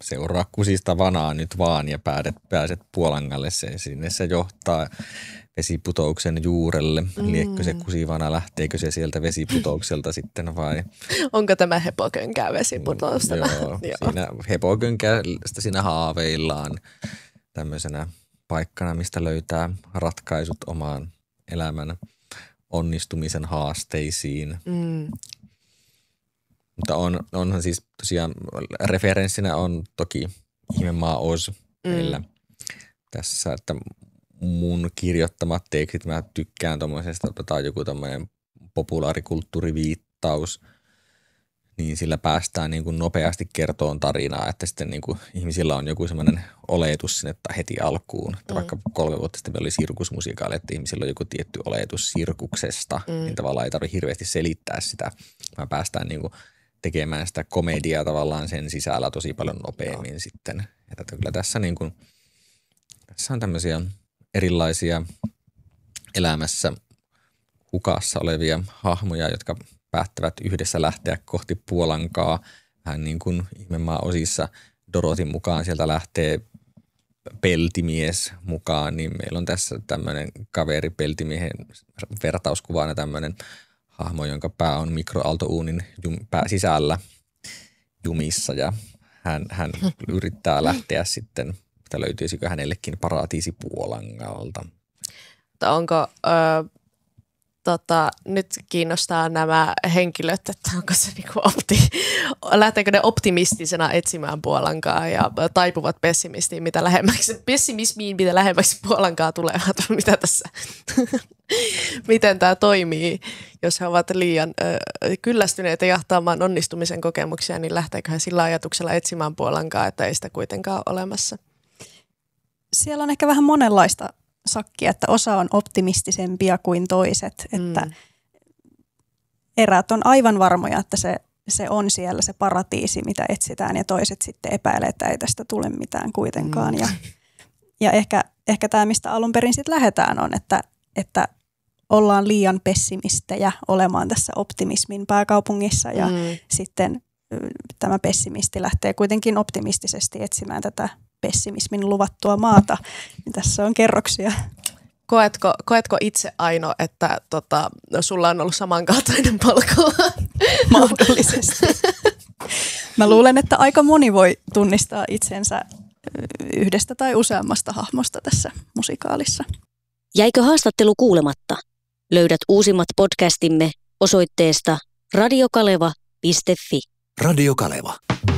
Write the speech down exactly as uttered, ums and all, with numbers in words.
seuraa kusista vanaa nyt vaan ja pääset, pääset Puolangalle. Se, sinne se johtaa vesiputouksen juurelle. Mm. Liekkö se kusivana, lähteekö se sieltä vesiputoukselta sitten vai? Onko tämä hepokönkää vesiputousta? Joo, Joo. Siinä hepokönkäästä siinä haaveillaan tämmöisenä paikkana, mistä löytää ratkaisut omaan elämän onnistumisen haasteisiin. Mm. Mutta on, onhan siis tosiaan referenssinä on toki Ihmemaa Oz meillä mm. tässä, että mun kirjoittamat tekstit, mä tykkään tommosesta, että otetaan joku tommoinen populaarikulttuuriviittaus, niin sillä päästään niin kuin nopeasti kertoon tarinaa, että sitten niin kuin ihmisillä on joku semmoinen oletus sinne heti alkuun. Että mm. vaikka kolme vuotta sitten meillä oli sirkusmusikaali, että ihmisillä on joku tietty oletus sirkuksesta, mm. niin tavallaan ei tarvitse hirveästi selittää sitä, vaan päästään niin kuin tekemään sitä komediaa tavallaan sen sisällä tosi paljon nopeammin no. sitten. Että kyllä tässä, niin kuin, tässä on tämmöisiä erilaisia elämässä hukassa olevia hahmoja, jotka päättävät yhdessä lähteä kohti Puolankaa. Vähän niin kuin Ihmemaa Osissa Dorotin mukaan sieltä lähtee peltimies mukaan, niin meillä on tässä tämmöinen kaveri peltimiehen vertauskuvana tämmöinen hahmo, jonka pää on mikroaaltouunin jum- pää sisällä jumissa ja hän, hän yrittää lähteä sitten, että löytyisikö hänellekin paratiisi Puolangalta. Onko... Ö- Tota, nyt kiinnostaa nämä henkilöt, että onko se niinku opti, lähteekö ne optimistisena etsimään Puolankaa ja taipuvat pessimistiin, mitä lähemmäksi, pessimismiin, mitä lähemmäksi Puolankaa tulee, mitä tässä, miten tämä toimii, jos he ovat liian ö, kyllästyneitä jahtaamaan onnistumisen kokemuksia, niin lähteekö he sillä ajatuksella etsimään Puolankaa, että ei sitä kuitenkaan ole olemassa? Siellä on ehkä vähän monenlaista sakkia, että osa on optimistisempia kuin toiset, että mm. eräät on aivan varmoja, että se, se on siellä se paratiisi, mitä etsitään, ja toiset sitten epäilee, että ei tästä tule mitään kuitenkaan. Mm. Ja, ja ehkä, ehkä tämä, mistä alun perin sitten lähdetään, on, että, että ollaan liian pessimistejä olemaan tässä optimismin pääkaupungissa, ja mm. sitten tämä pessimisti lähtee kuitenkin optimistisesti etsimään tätä pessimismin luvattua maata, niin tässä on kerroksia. Koetko, koetko itse, Aino, että tota, sulla on ollut samankaltainen polku? Mahdollisesti. Mä luulen, että aika moni voi tunnistaa itsensä yhdestä tai useammasta hahmosta tässä musikaalissa. Jäikö haastattelu kuulematta? Löydät uusimmat podcastimme osoitteesta radiokaleva piste fi. Radio Kaleva.